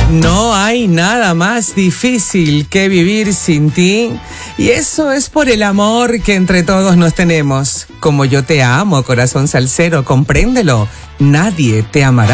No hay nada más difícil que vivir sin ti, y eso es por el amor que entre todos nos tenemos. Como yo te amo, corazón salsero, compréndelo, nadie te amará